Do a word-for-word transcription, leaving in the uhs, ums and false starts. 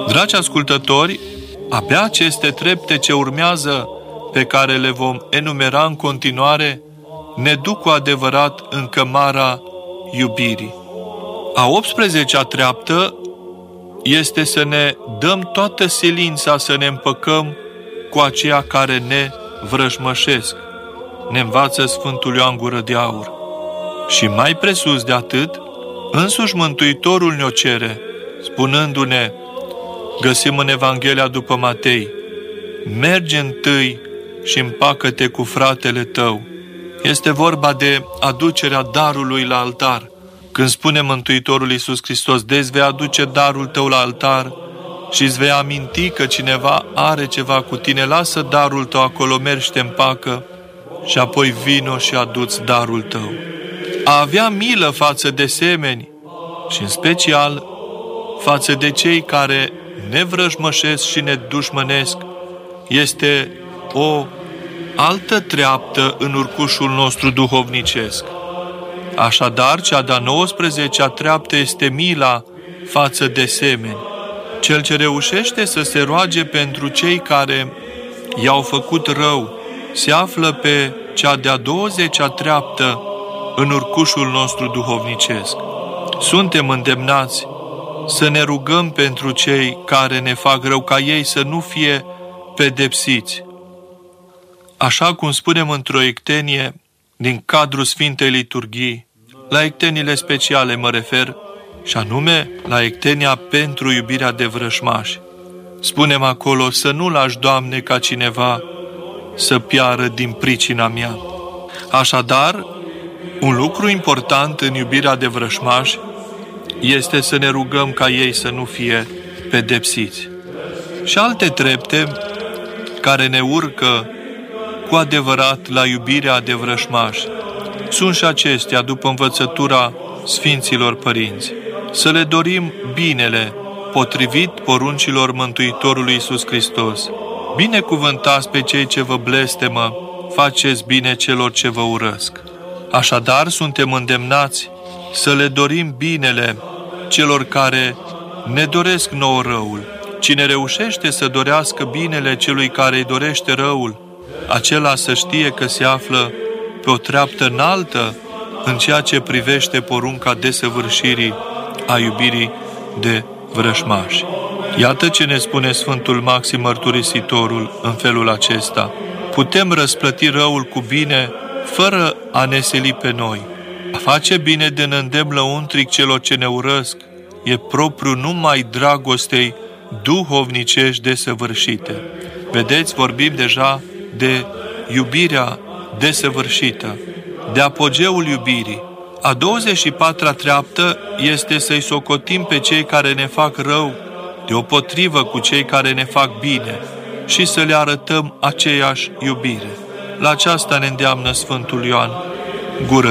Dragi ascultători, abia aceste trepte ce urmează, pe care le vom enumera în continuare, ne duc cu adevărat în cămara iubirii. A optsprezecea treaptă este să ne dăm toată silința să ne împăcăm cu aceia care ne vrăjmășesc, ne învață Sfântul Ioan Gură de Aur. Și mai presus de atât, însuși Mântuitorul ne-o cere, spunându-ne, găsim în Evanghelia după Matei, merge întâi și împacă-te cu fratele tău. Este vorba de aducerea darului la altar. Când spune Mântuitorul Iisus Hristos, deci vei aduce darul tău la altar și îți vei aminti că cineva are ceva cu tine, lasă darul tău acolo, mergi și te împacă și apoi vino și adu-ți darul tău. A avea milă față de semeni și în special față de cei care ne vrăjmășesc și ne dușmănesc este o altă treaptă în urcușul nostru duhovnicesc. Așadar, cea de-a nouăsprezecea treaptă este mila față de semeni. Cel ce reușește să se roage pentru cei care i-au făcut rău se află pe cea de-a douăzecea treaptă în urcușul nostru duhovnicesc. Suntem îndemnați să ne rugăm pentru cei care ne fac rău, ca ei să nu fie pedepsiți. Așa cum spunem într-o ectenie din cadrul Sfintei Liturghii, la ecteniile speciale mă refer, și anume la ectenia pentru iubirea de vrăjmași. Spunem acolo să nu lași, Doamne, ca cineva să piară din pricina mea. Așadar, un lucru important în iubirea de vrăjmași este să ne rugăm ca ei să nu fie pedepsiți. Și alte trepte care ne urcă cu adevărat la iubirea de vrăjmași sunt și acestea, după învățătura Sfinților Părinți. Să le dorim binele, potrivit poruncilor Mântuitorului Iisus Hristos. Binecuvântați pe cei ce vă blestemă, faceți bine celor ce vă urăsc. Așadar, suntem îndemnați să le dorim binele celor care ne doresc nouă răul. Cine reușește să dorească binele celui care îi dorește răul, acela să știe că se află pe o treaptă înaltă în ceea ce privește porunca desăvârșirii a iubirii de vrăjmași. Iată ce ne spune Sfântul Maxim Mărturisitorul în felul acesta. Putem răsplăti răul cu bine fără a ne sili pe noi. A face bine de îndemn lăuntric celor ce ne urăsc e propriu numai dragostei duhovnicești desăvârșite. Vedeți, vorbim deja de iubirea desăvârșită, de apogeul iubirii. A douăzeci și patra treaptă este să-i socotim pe cei care ne fac rău, deopotrivă cu cei care ne fac bine, și să le arătăm aceeași iubire. La aceasta ne îndeamnă Sfântul Ioan Gură